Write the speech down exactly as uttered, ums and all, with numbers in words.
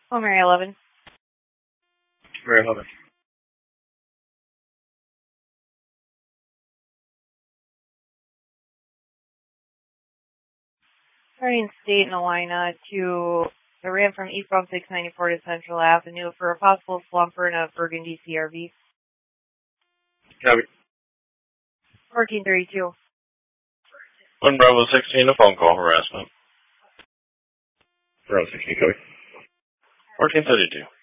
Oh, Mary eleven. Mary eleven. Starting State in Alina to the ran from eastbound six ninety-four to Central Avenue for a possible slumper in a Burgundy C R V. Copy. fourteen thirty-two. One Bravo sixteen, a phone call harassment. Bravo sixteen, copy. fourteen thirty-two.